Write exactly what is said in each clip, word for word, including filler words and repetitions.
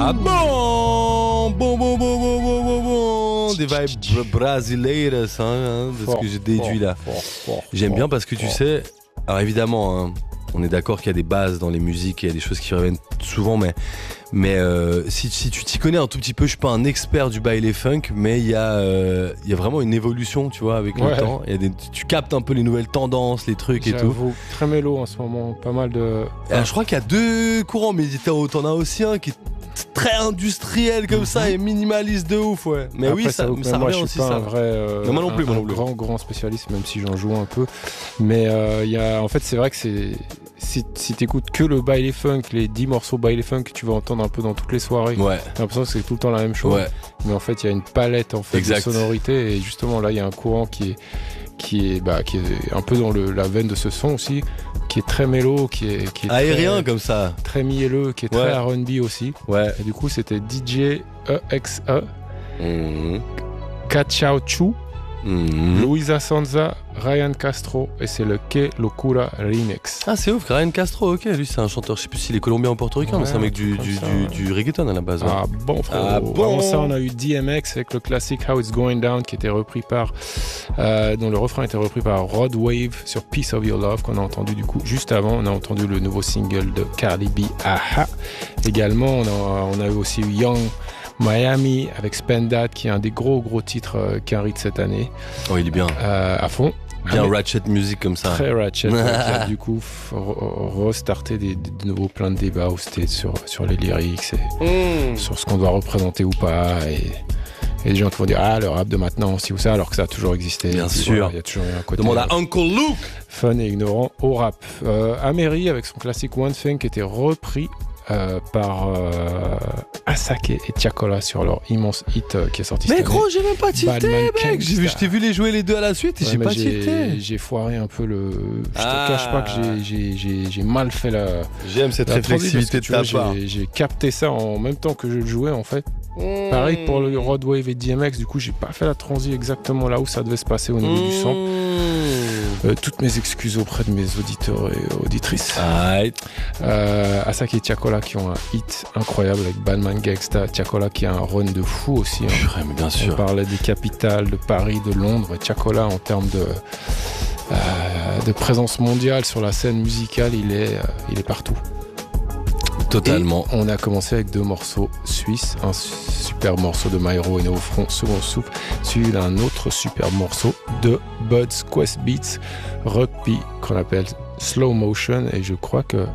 Ah bon Bon, bon, bon, bon, bon, bon, bon. Des vibes brasileiras, hein, hein, de ce que j'ai déduit là. J'aime bien parce que tu sais, alors évidemment, hein, on est d'accord qu'il y a des bases dans les musiques, il y a des choses qui reviennent souvent, mais, mais euh, si, si tu t'y connais un tout petit peu, je suis pas un expert du baile funk, mais il y, euh, y a vraiment une évolution, tu vois, avec ouais. le temps. Y a des, tu captes un peu les nouvelles tendances, les trucs J'avoue, et tout. Très mélo en ce moment, pas mal de... Alors, je crois qu'il y a deux courants, mais t'en as aussi un qui est très industriel comme mm-hmm. ça et minimaliste de ouf, ouais. Mais après, oui, ça, ça, ça moi, revient je aussi suis pas ça. Un vrai, euh, non, moi non plus, un, moi non un plus. grand, grand spécialiste, même si j'en joue un peu. Mais euh, y a, en fait, c'est vrai que c'est... Si, si t'écoutes que le baile funk, les dix morceaux baile funk que tu vas entendre un peu dans toutes les soirées, ouais. t'as l'impression que c'est tout le temps la même chose. Ouais. Mais en fait, il y a une palette en fait exact. de sonorités et justement là, il y a un courant qui est qui est bah qui est un peu dans le, la veine de ce son aussi, qui est très mélo, qui est qui est aérien très, comme ça, très mielleux, qui est ouais. très R and B aussi. Ouais. Et du coup, c'était D J E X E, mmh. Cachao Chu, mmh. Luisa Sonza, Ryan Castro, et c'est le Que Locura Remix. Ah, c'est ouf, Ryan Castro, ok, lui c'est un chanteur, je sais plus s'il est colombien ou portoricain, ouais, mais c'est un mec du, du, ça, du, ouais. du reggaeton à la base. Ouais. Ah bon, frérot. Ah bon. Avant ça, on a eu D M X avec le classique How It's Going Down qui était repris par, euh, dont le refrain était repris par Rod Wave sur Piece of Your Love qu'on a entendu du coup juste avant. On a entendu le nouveau single de Cardi B, Aha. Également, on a, on a eu aussi Young Miami avec Spend That qui est un des gros gros titres euh, qui arrive cette année. Oh, il est bien. Euh, à fond. Bien ah, ratchet music comme ça. Très ratchet. Qui, du coup, restarter des, des, de nouveau plein de débats où c'était sur, sur les lyrics et mm. sur ce qu'on doit représenter ou pas. Et, et des gens qui vont dire ah, le rap de maintenant, si ou ça, alors que ça a toujours existé. Bien sûr. Voilà, y a toujours un côté. Demande à Uncle Luke. Fun et ignorant au rap. Euh, Amery avec son classique One Thing qui était repris. Euh, par euh, Asake et Tiakola sur leur immense hit euh, qui est sorti. Mais gros, j'ai même pas tilté, mec. J'ai vu, je t'ai vu les jouer les deux à la suite et ouais, j'ai pas j'ai, tilté. J'ai foiré un peu le. Je ah. te cache pas que j'ai, j'ai, j'ai, j'ai mal fait la. J'aime cette la réflexivité de ta part. J'ai, j'ai capté ça en même temps que je le jouais en fait. Mmh. Pareil pour le Rod Wave et D M X, du coup j'ai pas fait la transi exactement là où ça devait se passer au niveau mmh. du son. Euh, toutes mes excuses auprès de mes auditeurs et auditrices. Right. Euh, Asake et Tiakola qui ont un hit incroyable avec Badman Gangsta. Tiakola qui a un run de fou aussi. Hein. Purée, mais bien sûr. On parlait des capitales de Paris, de Londres. Et Tiakola en termes de, euh, de présence mondiale sur la scène musicale, il est, euh, il est partout. Totalement. Et on a commencé avec deux morceaux suisses, un super morceau de Myro et Néo-Front, Second Souffle, suivi d'un autre super morceau de Bud's Quest Beats, Rugby, qu'on appelle Slow Motion, et je crois que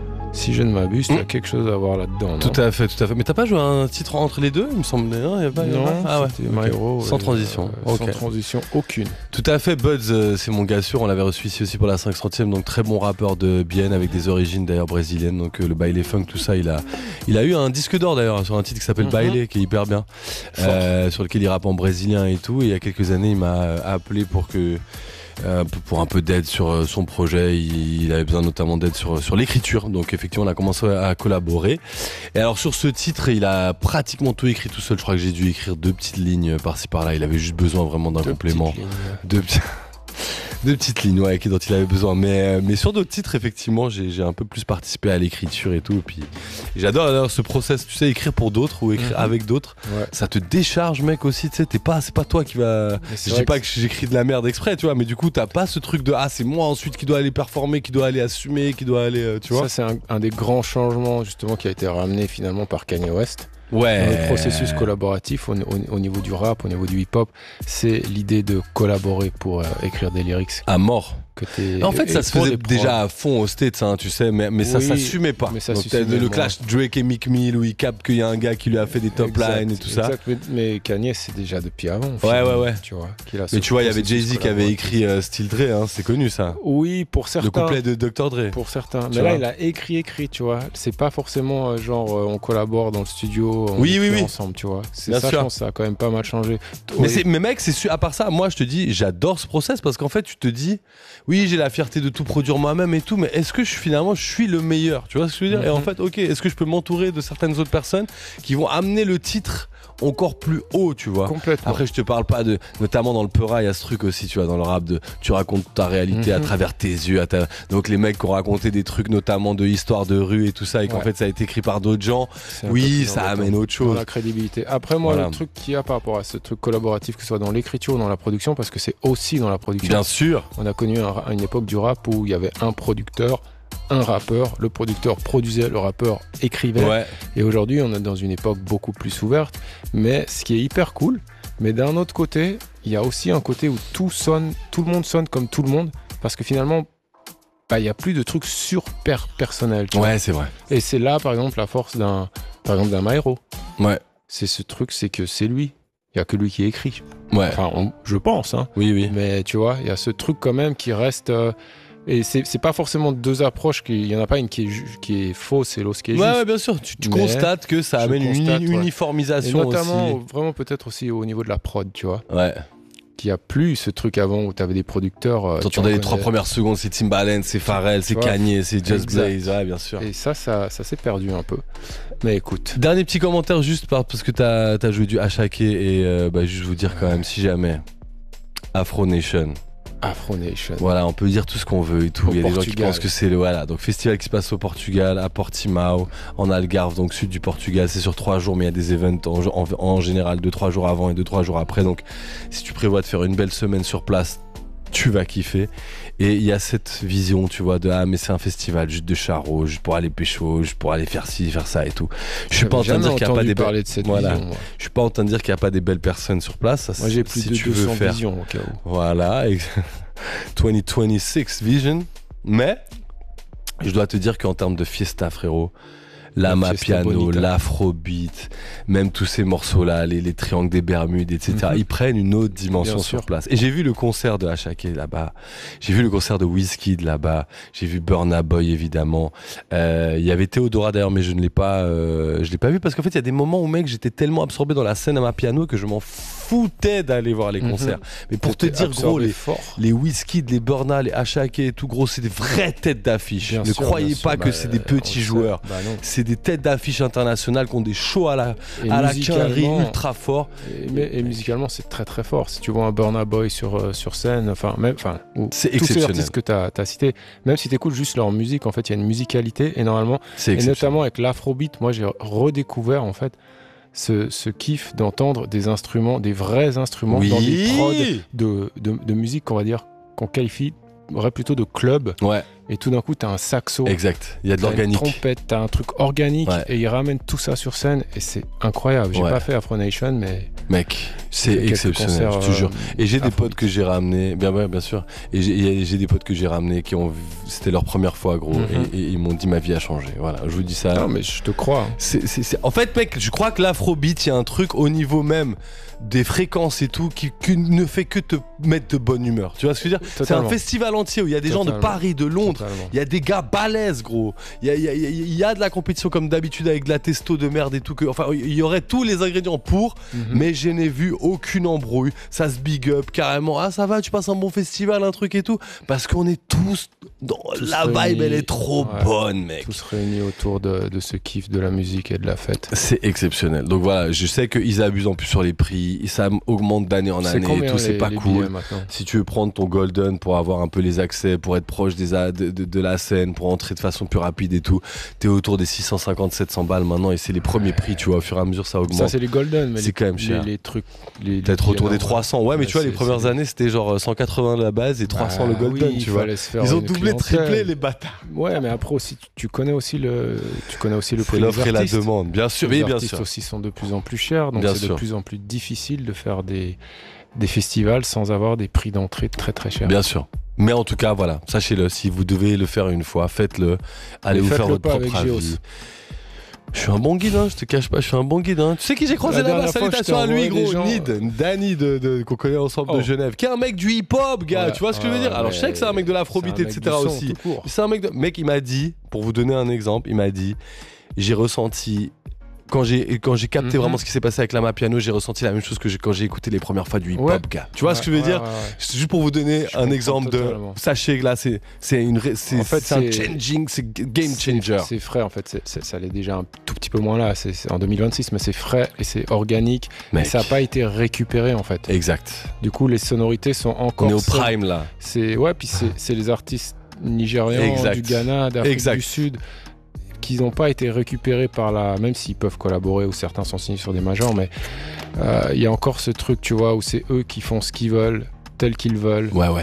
si je ne m'abuse, il mmh. y a quelque chose à voir là-dedans. Tout à fait, tout à fait. Mais t'as pas joué un titre entre les deux, il me semble. Non, y a pas, non y a pas... Ah ouais. Myro. Okay. Sans transition. Euh, okay. Sans transition aucune. Tout à fait. Buds, euh, c'est mon gars sûr. On l'avait reçu ici aussi pour la cinq centième. Donc très bon rappeur de Bienne avec des origines d'ailleurs brésiliennes. Donc euh, le baile funk, tout ça, il a, il a eu un disque d'or d'ailleurs sur un titre qui s'appelle mm-hmm. Baile, qui est hyper bien, euh, sur lequel il rappe en brésilien et tout. Et il y a quelques années, il m'a appelé pour que Euh, pour un peu d'aide sur euh, son projet. Il, il avait besoin notamment d'aide sur, sur l'écriture, donc effectivement on a commencé à, à collaborer. Et alors sur ce titre, il a pratiquement tout écrit tout seul. Je crois que j'ai dû écrire deux petites lignes par-ci par-là. Il avait juste besoin vraiment d'un deux complément. Petites deux petites Deux petites lignes, ouais, dont il avait besoin. Mais, mais sur d'autres titres, effectivement, j'ai, j'ai un peu plus participé à l'écriture et tout. Et puis, j'adore alors ce process, tu sais, écrire pour d'autres ou écrire mmh. avec d'autres. Ouais. Ça te décharge, mec, aussi, tu sais, t'es pas, c'est pas toi qui va. Je dis pas que, que j'écris de la merde exprès, tu vois, mais du coup, t'as pas ce truc de ah, c'est moi ensuite qui dois aller performer, qui doit aller assumer, qui doit aller, euh, tu vois. Ça, c'est un, un des grands changements, justement, qui a été ramené finalement par Kanye West. Ouais. Dans le processus collaboratif au, au, au niveau du rap, au niveau du hip-hop, c'est l'idée de collaborer pour euh, écrire des lyrics. À mort. Que t'es, en fait, ça se faisait déjà à fond aux States, hein, tu sais, mais, mais oui, ça s'assumait pas. Mais ça donc, le moi. clash Drake et Meek Mill où il capte qu'il y a un gars qui lui a fait des top exact, lines et tout exact, ça. Mais, mais Kanye, c'est déjà depuis avant. Ouais, ouais, ouais. Tu vois, qu'il a mais tu vois, il y avait Jay-Z qui avait écrit euh, Still Dre, hein, c'est connu ça. Oui, pour certains. Le couplet de docteur Dre. Pour certains. Tu mais vois. là, il a écrit, écrit, tu vois. C'est pas forcément euh, genre euh, on collabore dans le studio, on oui, oui, oui. ensemble, tu vois. C'est Bien ça, sûr. je pense, ça a quand même pas mal changé. Mais, c'est, mais mec, c'est su- à part ça, moi, je te dis, j'adore ce process parce qu'en fait, tu te dis, oui, j'ai la fierté de tout produire moi-même et tout, mais est-ce que je, finalement je suis le meilleur, tu vois ce que je veux dire? Mm-hmm. Et en fait, ok, est-ce que je peux m'entourer de certaines autres personnes qui vont amener le titre encore plus haut, tu vois. Complètement. Après, je te parle pas de, notamment dans le Peura, il y a ce truc aussi, tu vois, dans le rap de, tu racontes ta réalité mm-hmm. à travers tes yeux, à ta... donc les mecs qui ont raconté des trucs notamment de histoire de rue et tout ça, et qu'en ouais. fait ça a été écrit par d'autres gens, oui, ça amène autre chose. Dans la crédibilité. Après, moi, voilà. le truc qu'il y a par rapport à ce truc collaboratif, que ce soit dans l'écriture ou dans la production, parce que c'est aussi dans la production. Bien sûr. On a connu un, une époque du rap où il y avait un producteur, un rappeur, le producteur produisait, le rappeur écrivait. Ouais. Et aujourd'hui, on est dans une époque beaucoup plus ouverte, mais ce qui est hyper cool. Mais d'un autre côté, il y a aussi un côté où tout sonne, tout le monde sonne comme tout le monde, parce que finalement, bah, il y a plus de trucs super personnels. Ouais, vois. C'est vrai. Et c'est là, par exemple, la force d'un, par exemple, d'un Maero. Ouais. C'est ce truc, c'est que c'est lui. Il y a que lui qui écrit. Ouais. Enfin, on, je pense. Hein. Oui, oui. Mais tu vois, il y a ce truc quand même qui reste. Euh, Et c'est, c'est pas forcément deux approches, il y en a pas une qui est, ju- qui est fausse et l'autre qui est juste. Ouais, ouais bien sûr, tu, tu constates que ça amène constate, une uniformisation ouais. Et notamment, aussi. vraiment peut-être aussi au niveau de la prod, tu vois. Ouais. Qu'il n'y a plus ce truc avant où t'avais des producteurs. Tu entendais les trois premières secondes, c'est Timbaland, c'est Pharrell, c'est Kanye, c'est Just Blaze, ouais, bien sûr. Et ça, ça, ça s'est perdu un peu. Mais écoute. Dernier petit commentaire juste parce que t'as, t'as joué du Ashake et euh, bah, juste vous dire quand même, si jamais Afro Nation. Afro Nation. Voilà, on peut dire tout ce qu'on veut et tout. Au Il y a Portugal. des gens qui pensent que c'est le voilà. Donc festival qui se passe au Portugal, à Portimao, en Algarve, donc sud du Portugal. C'est sur trois jours, mais il y a des events en, en, en général deux trois jours avant et deux trois jours après. Donc si tu prévois de faire une belle semaine sur place, tu vas kiffer. Et il y a cette vision, tu vois, de ah mais c'est un festival juste de charros, juste pour aller pécho, juste pour aller faire ci, faire ça et tout. Je suis pas en train de dire qu'il n'y a pas des belles. De cette voilà. vision, je suis pas en train de dire qu'il n'y a pas des belles personnes sur place. Ça, moi j'ai plus si de tu deux cents veux faire. visions au cas où. Voilà. Et deux mille vingt-six Vision. Mais je dois te dire qu'en termes de fiesta, frérot, l'Amapiano, l'Afrobeat, même tous ces morceaux-là, les, les triangles des Bermudes, et cetera, mm-hmm. ils prennent une autre dimension Bien sur sûr. place. Et j'ai vu le concert de Ashake là-bas, j'ai vu le concert de Wizkid là-bas, j'ai vu Burna Boy évidemment. Il euh, y avait Théodora d'ailleurs, mais je ne l'ai pas, euh, je l'ai pas vu parce qu'en fait il y a des moments où mec j'étais tellement absorbé dans la scène Amapiano que je m'en foutais d'aller voir les concerts. Mm-hmm. Mais pour te dire gros, les, les Wizkid, les Burna, les Ashake et tout gros, c'est des vraies têtes d'affiche. Bien ne sûr, croyez pas sûr. que bah, c'est des petits concert. joueurs. Bah c'est des têtes d'affiche internationales qui ont des shows à la, à la quinri ultra forts. Et, mais, et musicalement, c'est très très fort. Si tu vois un Burna Boy sur, euh, sur scène, enfin, même, enfin, c'est tous exceptionnel. ces artistes que tu as cités, même si tu écoutes juste leur musique, en fait, il y a une musicalité énormément. C'est et notamment avec l'afrobeat, moi j'ai redécouvert en fait ce, ce kiff d'entendre des instruments, des vrais instruments oui. dans des prods de, de, de musique qu'on va dire, qu'on qualifie plutôt de club. Ouais. Et tout d'un coup, t'as un saxo. Exact. Il y a de l'organique. T'as une trompette, t'as un truc organique. Ouais. Et ils ramènent tout ça sur scène. Et c'est incroyable. J'ai ouais. pas fait Afro Nation, mais. Mec, c'est exceptionnel, je te jure. Et j'ai des potes que j'ai ramenés. Bien, ouais, bien sûr. Et j'ai, j'ai des potes que j'ai ramenés qui ont. C'était leur première fois, gros. Mm-hmm. et, et ils m'ont dit ma vie a changé. Voilà, je vous dis ça. Non, mais je te crois. C'est, c'est, c'est... En fait, mec, je crois que l'afrobeat, il y a un truc au niveau même des fréquences et tout qui, qui ne fait que te mettre de bonne humeur. Tu vois ce que je veux dire ? Totalement. C'est un festival entier où il y a des Totalement. gens de Paris, de Londres. Il y a des gars balèzes, gros. Il y a, y, a, y, y a de la compétition comme d'habitude avec de la testo de merde et tout. Que, enfin, il y aurait tous les ingrédients pour, mm-hmm. mais je n'ai vu aucune embrouille. Ça se big up carrément. Ah, ça va, tu passes un bon festival, un truc et tout. Parce qu'on est tous. Dans tous la vibe, réunis, elle est trop ouais, bonne, mec. Tous réunis autour de, de ce kiff de la musique et de la fête. C'est exceptionnel. Donc voilà, je sais qu'ils abusent en plus sur les prix. Ça augmente d'année en année et tout, c'est pas cool. Si tu veux prendre ton Golden pour avoir un peu les accès, pour être proche des a- de, de, de la scène, pour entrer de façon plus rapide et tout, t'es autour des six cent cinquante à sept cents balles maintenant et c'est les premiers prix, tu vois. Au fur et à mesure, ça augmente. Ça, c'est les Golden, mais c'est les, quand même cher. Les, les trucs. Les, Peut-être les autour des énormes. trois cents. Ouais, mais ouais, tu vois, les premières années, c'était genre cent quatre-vingts la base et trois cents bah, le Golden, oui, tu vois. Ils ont doublé, triplé les bâtards. Ouais, mais après aussi, tu, tu connais aussi le, tu connais aussi le prix. L'offre et la demande, bien sûr. Les oui, bien artistes sûr. aussi sont de plus en plus chers, donc bien c'est sûr. de plus en plus difficile de faire des, des festivals sans avoir des prix d'entrée très très chers. Bien sûr. Mais en tout cas, voilà, sachez-le, si vous devez le faire une fois, faites-le. Allez mais vous faire votre propre avis. Géos. Je suis un bon guide, hein, je te cache pas, je suis un bon guide. Hein. Tu sais qui j'ai croisé là-bas ? Salutations à lui, gros. Gens... Nid, Danny, de, de, qu'on connaît ensemble oh. de Genève, qui est un mec du hip-hop, gars. Ouais. Tu vois ce que je veux dire ? Alors je sais que c'est un mec de l'afrobeat, et cetera aussi. C'est un mec de. Mec, il m'a dit, pour vous donner un exemple, il m'a dit, j'ai ressenti quand j'ai, quand j'ai capté Mhm. vraiment ce qui s'est passé avec Lama Piano, j'ai ressenti la même chose que j'ai- quand j'ai écouté les premières fois du hip-hop, Ouais. gars. Tu vois Ouais, ce que je veux ouais, dire? ouais, ouais. C'est juste pour vous donner Je un comprends exemple de. totalement. Sachez que là, c'est, c'est, une, ré- c'est, En fait, c'est un c'est- changing, c'est game changer. C'est, c'est frais en fait, c'est, c'est- ça l'est déjà un tout petit peu moins là, c'est, c'est en deux mille vingt-six, mais c'est frais et c'est organique. Mec. Et ça n'a pas été récupéré en fait. Exact. Du coup, les sonorités sont encore. On est au celles- prime là. C'est, ouais, puis c'est, c'est les artistes nigérians, Exact. du Ghana, d'Afrique Exact. du Sud, qui n'ont pas été récupérés par la. Même s'ils peuvent collaborer ou certains sont signés sur des majors, mais il euh, y a encore ce truc, tu vois, où c'est eux qui font ce qu'ils veulent, tel qu'ils veulent. Ouais, ouais.